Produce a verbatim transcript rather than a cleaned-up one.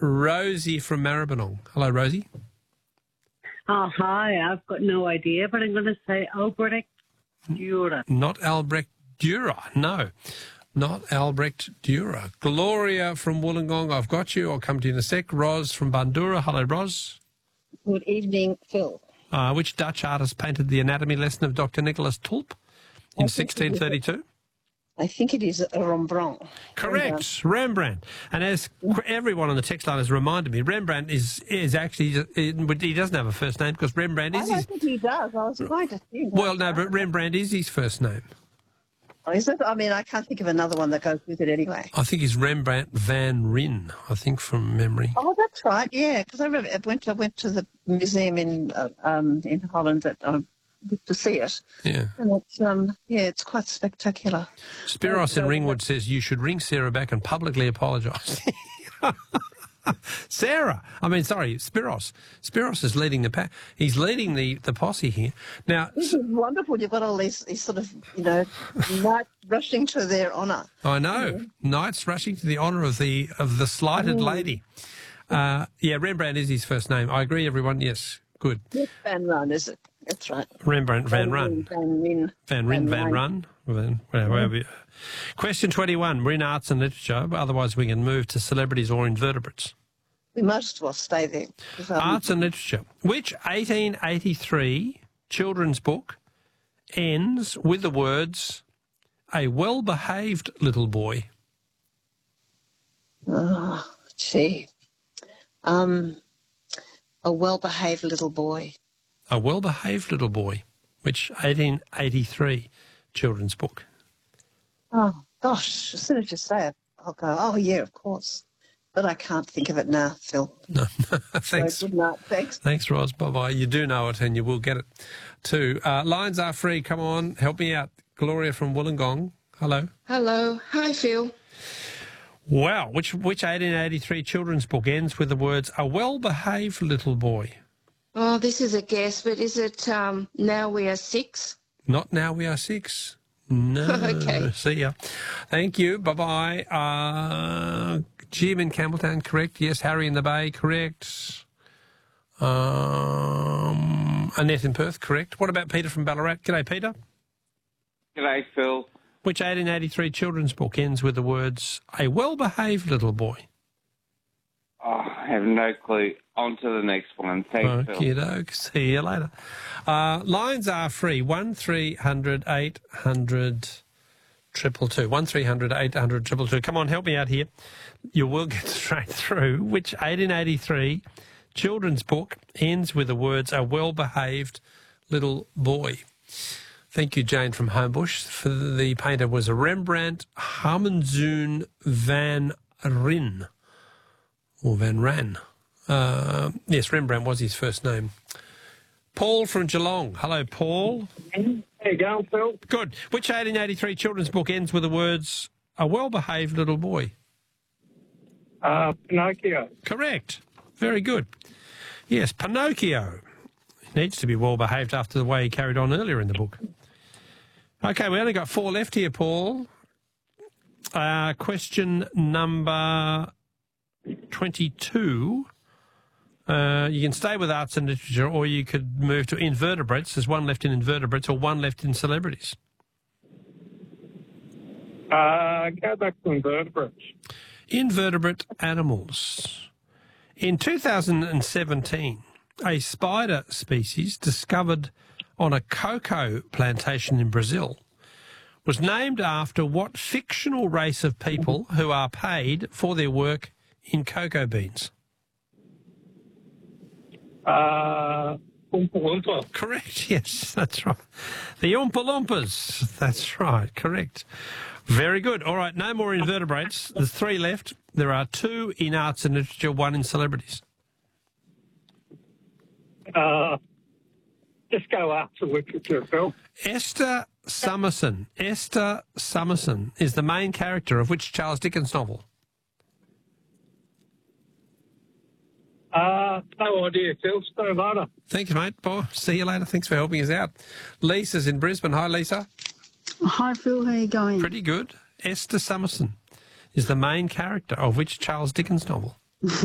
Rosie from Maribyrnong. Hello, Rosie. Oh, hi. I've got no idea, but I'm going to say Albrecht Dürer. Not Albrecht Dürer, no. Not Albrecht Dürer. Gloria from Wollongong, I've got you. I'll come to you in a sec. Ros from Bandura. Hello, Ros. Good evening, Phil. Uh, which Dutch artist painted the anatomy lesson of Doctor Nicholas Tulp in sixteen thirty-two? I think it is a Rembrandt. Correct, Rembrandt. Rembrandt. And as everyone on the text line has reminded me, Rembrandt is is actually, he doesn't have a first name because Rembrandt is I don't his... think he does. I was quite to think. Well, no, but Rembrandt is his first name. Oh, is it? I mean, I can't think of another one that goes with it anyway. I think he's Rembrandt van Ryn, I think, from memory. Oh, that's right, yeah, because I remember I went to, I went to the museum in uh, um, in Holland that, um, to see it. Yeah. And it's, um, yeah, it's quite spectacular. Spiros in Ringwood says you should ring Sarah back and publicly apologise. Sarah, I mean, sorry, Spiros. Spiros is leading the pack. He's leading the, the posse here. Now, this is wonderful. You've got all these, these sort of, you know, knights rushing to their honour. I know, yeah. Knights rushing to the honour of the of the slighted mm. lady. Uh, yeah, Rembrandt is his first name. I agree, everyone. Yes, good. Yes, Van Ryn, is it? That's right. Rembrandt Van Ryn. Van Ryn. Van Ryn, Van Ryn. Van, wherever you. Question twenty-one. We're in arts and literature, but otherwise we can move to celebrities or invertebrates. We might as well stay there. Um, arts and literature. Which eighteen eighty-three children's book ends with the words, "A well-behaved little boy"? Oh, gee. Um, a well-behaved little boy. A well-behaved little boy. Which eighteen eighty-three children's book? Oh, gosh, as soon as you say it, I'll go, oh, yeah, of course. But I can't think of it now, Phil. No, thanks. So good night, thanks. Thanks, Ros. Bye-bye. You do know it and you will get it too. Uh, lines are free. Come on, help me out. Gloria from Wollongong. Hello. Hello. Hi, Phil. Wow. Which, which eighteen eighty-three children's book ends with the words, "A well-behaved little boy"? Oh, this is a guess, but is it um, Now We Are Six? Not Now We Are Six. No. Okay. See ya. Thank you. Bye-bye. Uh, Jim in Campbelltown, correct. Yes. Harry in the Bay, correct. Um, Annette in Perth, correct. What about Peter from Ballarat? G'day, Peter. G'day, Phil. Which eighteen eighty-three children's book ends with the words, "A well-behaved little boy"? Oh, I have no clue. On to the next one. Thanks, Phil. Okie doke. See you later. Uh, lines are free. One three hundred eight hundred triple two. One three hundred eight hundred triple two. Come on, help me out here. You will get straight through. Which eighteen eighty-three children's book ends with the words, "A well-behaved little boy"? Thank you, Jane from Homebush. For the painter was a Rembrandt Harmenzoon van Ryn. Or Van Ryn. Uh, yes, Rembrandt was his first name. Paul from Geelong. Hello, Paul. How you going, Phil? Good. Which eighteen eighty-three children's book ends with the words, "A well-behaved little boy"? Uh, Pinocchio. Correct. Very good. Yes, Pinocchio. He needs to be well-behaved after the way he carried on earlier in the book. Okay, we only got four left here, Paul. Uh, question number twenty-two. Uh, you can stay with arts and literature, or you could move to invertebrates. There's one left in invertebrates or one left in celebrities. Uh, go back to invertebrates. Invertebrate animals. In two thousand seventeen, a spider species discovered on a cocoa plantation in Brazil was named after what fictional race of people who are paid for their work in cocoa beans? Uh, Oompa Loompa. Correct, yes, that's right. The Oompa Loompas, that's right, correct. Very good. All right, no more invertebrates. There's three left. There are two in arts and literature, one in celebrities. Uh, just go arts and literature, Phil. Esther Summerson. Esther Summerson is the main character of which Charles Dickens novel? Uh, no idea, Phil. Stay later. Thanks, mate. Bye. See you later. Thanks for helping us out. Lisa's in Brisbane. Hi, Lisa. Hi, Phil. How are you going? Pretty good. Esther Summerson is the main character of which Charles Dickens novel?